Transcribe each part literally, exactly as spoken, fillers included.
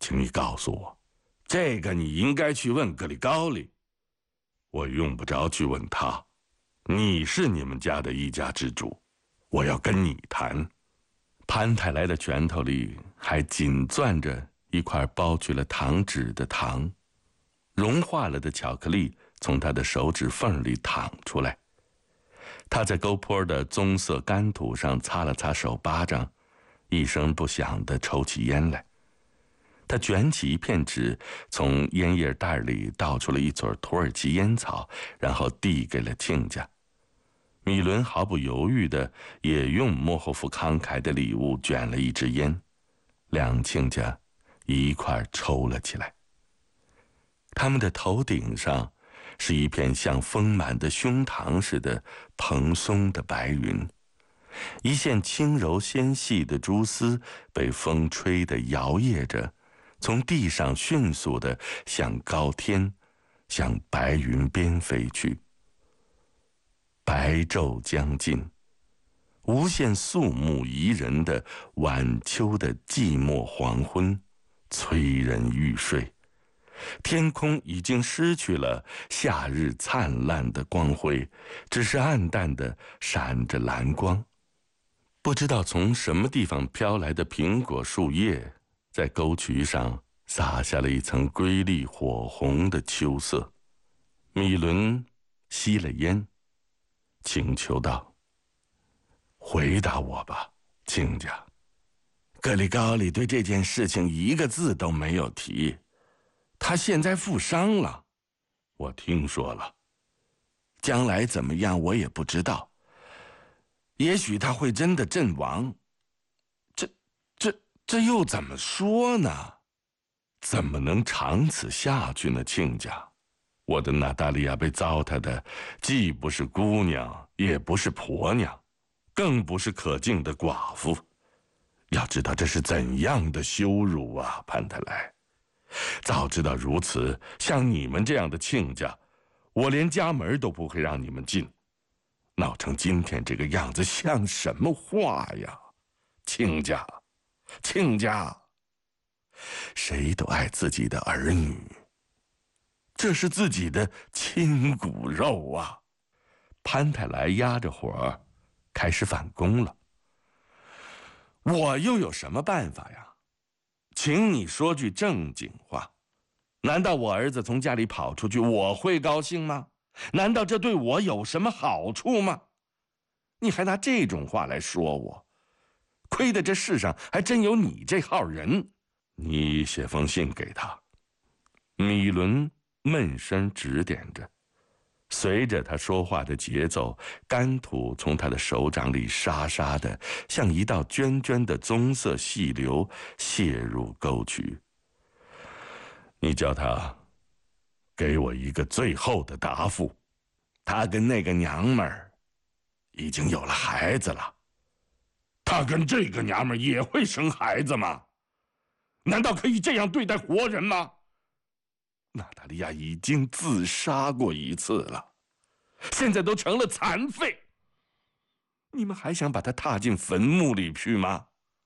请你告诉我，这个你应该去问格里高利。我用不着去问他，你是你们家的一家之主，我要跟你谈。潘太来的拳头里还紧攥着一块包去了糖纸的糖，融化了的巧克力从他的手指缝里淌出来。他在沟坡的棕色干土上擦了擦手巴掌，一声不响地抽起烟来。他卷起一片纸，从烟叶袋里倒出了一撮土耳其烟草，然后递给了亲家。米伦毫不犹豫地也用莫霍夫慷慨的礼物卷了一支烟，两亲家一块抽了起来。他们的头顶上是一片像丰满的胸膛似的蓬松的白云，一线轻柔纤细的蛛丝被风吹得摇曳着，从地上迅速地向高天，向白云边飞去。白昼将近，无限肃穆宜人的晚秋的寂寞黄昏，催人欲睡。天空已经失去了夏日灿烂的光辉，只是暗淡的闪着蓝光。不知道从什么地方飘来的苹果树叶，在沟渠上洒下了一层瑰丽火红的秋色。米伦吸了烟，请求道：回答我吧，亲家。格里高利对这件事情一个字都没有提，他现在负伤了，我听说了。将来怎么样我也不知道，也许他会真的阵亡。这这这又怎么说呢？怎么能长此下去呢，亲家？我的娜达莉亚被糟蹋的既不是姑娘，也不是婆娘，更不是可敬的寡妇。要知道这是怎样的羞辱啊，潘特莱！早知道如此，像你们这样的亲家，我连家门都不会让你们进。闹成今天这个样子，像什么话呀？亲家，亲家，谁都爱自己的儿女，这是自己的亲骨肉啊！潘太来压着火，开始反攻了。我又有什么办法呀？请你说句正经话，难道我儿子从家里跑出去，我会高兴吗？难道这对我有什么好处吗？你还拿这种话来说我，亏得这世上还真有你这号人。你写封信给他。米伦闷声指点着，随着他说话的节奏，干土从他的手掌里沙沙的，像一道涓涓的棕色细流泻入沟渠。你叫他给我一个最后的答复。他跟那个娘们儿已经有了孩子了。他跟这个娘们儿也会生孩子吗？难道可以这样对待活人吗？娜塔莉亚已经自杀过一次了，现在都成了残废。你们还想把她踏进坟墓里去吗？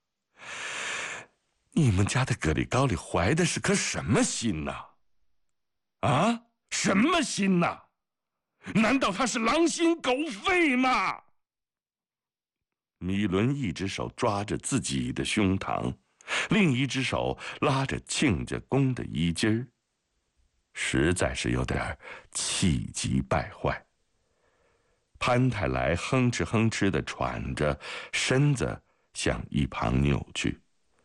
你们家的格里高里怀的是颗什么心呢？啊，什么心呢？难道他是狼心狗肺吗？米伦一只手抓着自己的胸膛，另一只手拉着亲家公的衣襟儿，实在是有点气急败坏。潘太来哼哧哼哧地喘着，身子向一旁扭去。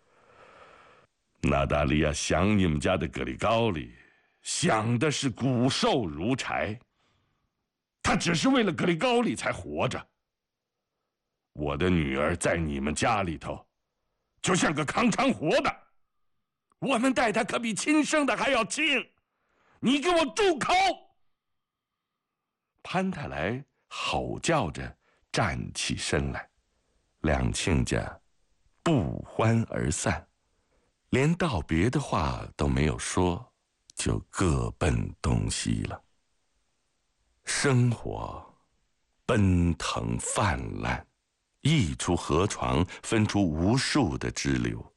娜达莉亚想你们家的格里高里，想的是骨瘦如柴。他只是为了格里高里才活着。我的女儿在你们家里头，就像个扛长活的，我们待她可比亲生的还要亲。你给我住口！潘太来吼叫着站起身来，两亲家不欢而散，连道别的话都没有说，就各奔东西了。生活奔腾泛滥，溢出河床，分出无数的支流，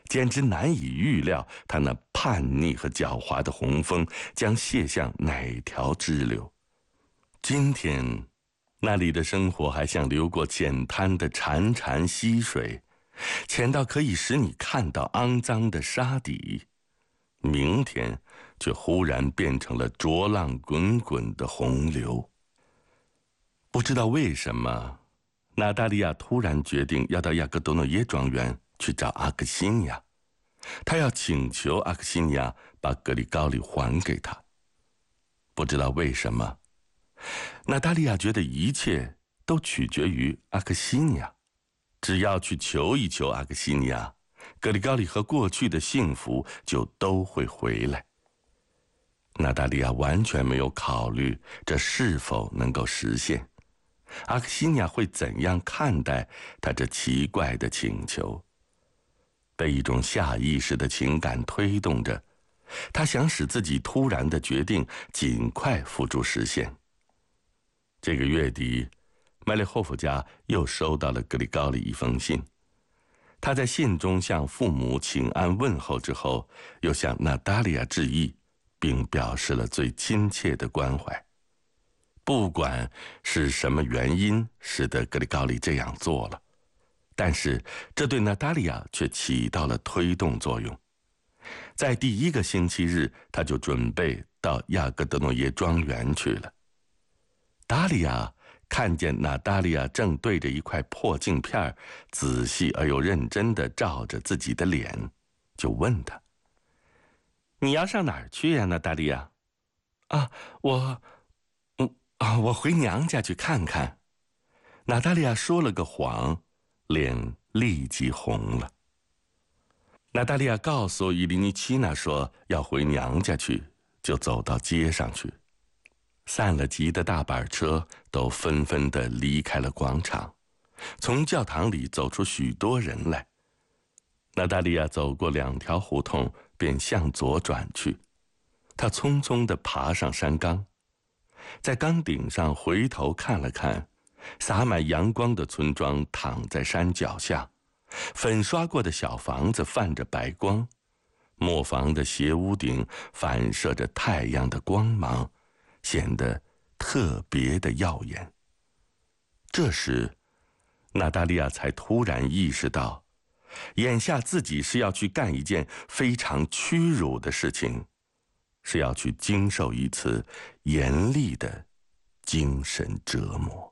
简直难以预料他那叛逆和狡猾的洪峰将泻向哪条支流。今天，那里的生活还像流过浅滩的潺潺溪水，浅到可以使你看到肮脏的沙底。明天，却忽然变成了浊浪滚滚的洪流。不知道为什么，娜达莉亚突然决定要到亚格多诺耶庄园去找阿克西尼亚，她要请求阿克西尼亚把格里高利还给她。不知道为什么，娜达莉亚觉得一切都取决于阿克西尼亚，只要去求一求阿克西尼亚，格里高利和过去的幸福就都会回来。娜达莉亚完全没有考虑这是否能够实现，阿克西尼亚会怎样看待她这奇怪的请求。被一种下意识的情感推动着，她想使自己突然的决定尽快付诸实现。这个月底，麦列霍夫家又收到了格里高利一封信。他在信中向父母请安问候之后，又向娜达莉亚致意，并表示了最亲切的关怀。不管是什么原因使得格里高利这样做了，但是这对娜达莉亚却起到了推动作用。在第一个星期日，他就准备到亚格德诺耶庄园去了。达莉亚看见娜达莉亚正对着一块破镜片，仔细而又认真地照着自己的脸，就问她：“你要上哪儿去呀，娜达莉亚？”“啊，我，嗯啊，我回娘家去看看。”娜达莉亚说了个谎，脸立即红了。娜达莉亚告诉伊琳尼奇娜说要回娘家去，就走到街上去。散了集的大板车都纷纷地离开了广场，从教堂里走出许多人来。娜达莉亚走过两条胡同，便向左转去。她匆匆地爬上山岗，在岗顶上回头看了看，洒满阳光的村庄躺在山脚下，粉刷过的小房子泛着白光，磨房的斜屋顶反射着太阳的光芒，显得特别的耀眼。这时，娜达莉亚才突然意识到，眼下自己是要去干一件非常屈辱的事情，是要去经受一次严厉的精神折磨。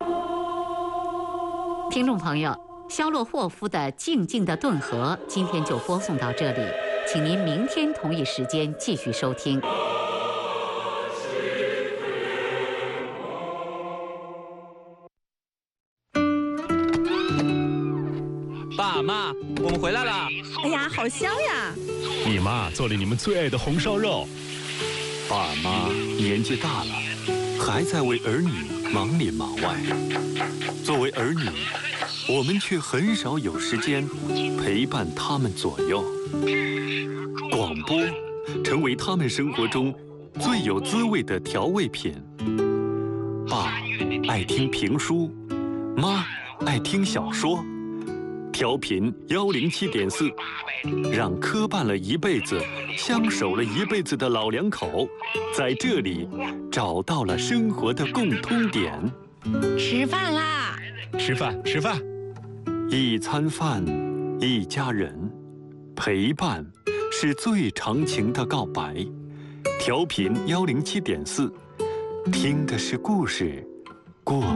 听众朋友，肖洛霍夫的《静静的顿河》今天就播送到这里，请您明天同一时间继续收听。 爸妈，我们回来了！ 哎呀，好香呀！ 你妈做了你们最爱的红烧肉。 爸妈年纪大了，还在为儿女忙里忙外。作为儿女，我们却很少有时间陪伴他们左右。广播成为他们生活中最有滋味的调味品。爸爱听评书，妈爱听小说。调频幺零七点四，让磕绊了一辈子、相守了一辈子的老两口，在这里找到了生活的共通点。 吃饭啦！ 吃饭，吃饭。 一餐饭，一家人，陪伴是最长情的告白。调频幺零七点四，听的是故事，过